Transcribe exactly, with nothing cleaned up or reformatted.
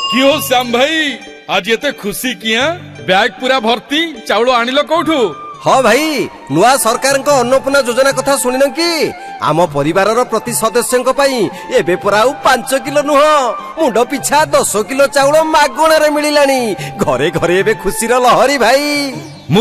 क्यों श्याम भाई आज एते खुशी किया बैग पूरा भर्ती चाउल आनिल कौठू? हाँ भाई नुआ सरकार अन्नपूर्णा योजना कथा शुणिन कि आम परिवार प्रति सदस्य एबे पुरा पांच किलो नुह मुंड पिछा दस किलो चाउल मागणार मिलानी घरे घरे एबे खुशीर लहरी भाई।